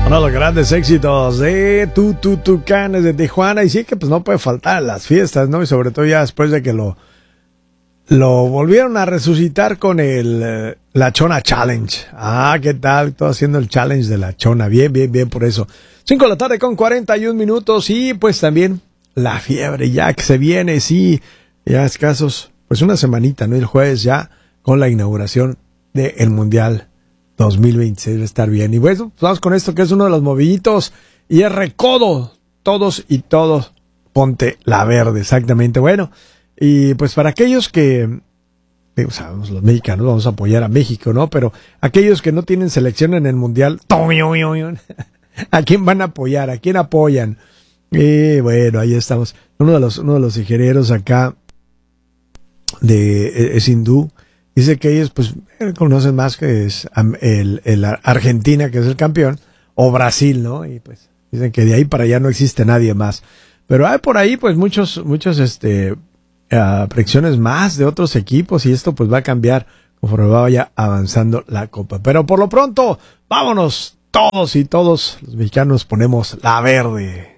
Uno de los grandes éxitos de Tucanes de Tijuana. Y sí que pues no puede faltar las fiestas, ¿no? Y sobre todo ya después de que lo volvieron a resucitar con la Chona Challenge. Ah, ¿qué tal? Todo haciendo el challenge de la Chona. Bien, bien, bien por eso. 5 de la tarde con 41 minutos. Y pues también la fiebre ya que se viene, sí. Ya escasos, pues una semanita, ¿no? El jueves ya con la inauguración del Mundial 2026 va a estar bien. Y bueno, pues vamos con esto que es uno de los movillitos y es recodo. Todos y todos, ponte la verde, exactamente. Bueno, y pues para aquellos que, sabemos, los mexicanos vamos a apoyar a México, ¿no? Pero aquellos que no tienen selección en el Mundial, ¿a quién van a apoyar? ¿A quién apoyan? Y bueno, ahí estamos. Uno de los ingenieros acá es hindú. Dice que ellos pues conocen más que es el Argentina, que es el campeón, o Brasil, ¿no? Y pues dicen que de ahí para allá no existe nadie más. Pero hay por ahí pues muchos predicciones más de otros equipos y esto pues va a cambiar conforme vaya avanzando la Copa. Pero por lo pronto, vámonos todos y todos los mexicanos ponemos la verde.